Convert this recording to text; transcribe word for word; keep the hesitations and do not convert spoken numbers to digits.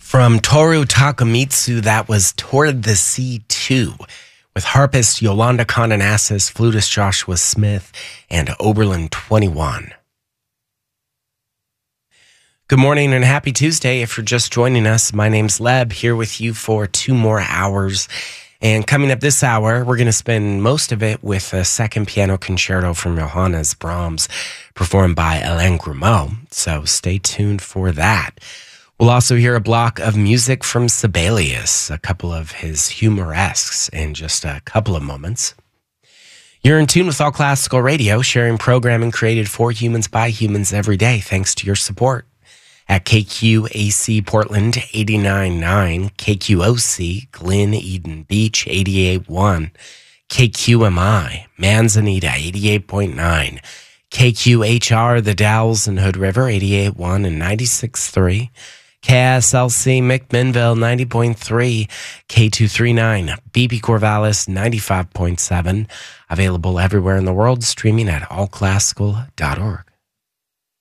From Toru Takamitsu, that was Toward the Sea two, with harpist Yolanda Cononassis, flutist Joshua Smith, and Oberlin twenty-one. Good morning and happy Tuesday. If you're just joining us, my name's Leb, here with you for two more hours. And coming up this hour, we're going to spend most of it with a second piano concerto from Johannes Brahms, performed by Alain Grimaud. So stay tuned for that. We'll also hear a block of music from Sibelius, a couple of his humoresques in just a couple of moments. You're in tune with All Classical Radio, sharing programming created for humans by humans every day, thanks to your support. At K Q A C Portland eighty-nine point nine, K Q O C Glen Eden Beach eighty-eight point one, K Q M I Manzanita eighty-eight point nine, K Q H R The Dalles and Hood River eighty-eight point one and ninety-six point three, K S L C McMinnville ninety point three, K two thirty-nine B B Corvallis ninety-five point seven, available everywhere in the world, streaming at all classical dot org.